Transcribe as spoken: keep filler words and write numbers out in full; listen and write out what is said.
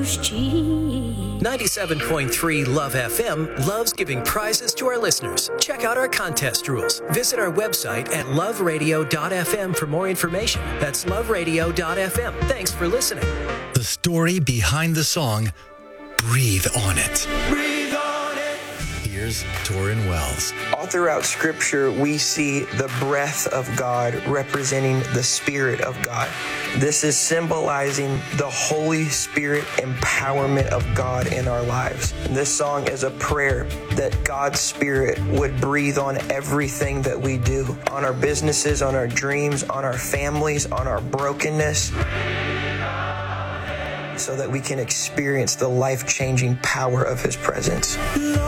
ninety-seven point three Love F M loves giving prizes to our listeners. Check out our contest rules. Visit our website at love radio dot f m for more information. That's love radio dot f m. Thanks for listening. The story behind the song, Breathe on It. Breathe on it. Here's Torrin Wells. All throughout Scripture, we see the breath of God representing the Spirit of God. This is symbolizing the Holy Spirit empowerment of God in our lives. And this song is a prayer that God's Spirit would breathe on everything that we do, on our businesses, on our dreams, on our families, on our brokenness, so that we can experience the life-changing power of His presence.